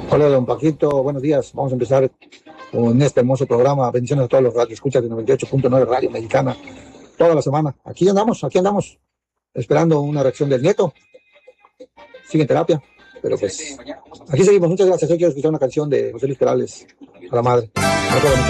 Hola, don Paquito, buenos días. Vamos a empezar con este hermoso programa. Bendiciones a todos los radioescuchas de 98.9 Radio Mexicana. Toda la semana. Aquí andamos, esperando una reacción del nieto. Sigue en terapia, pero pues aquí seguimos. Muchas gracias. Yo quiero escuchar una canción de José Luis Perales a la madre.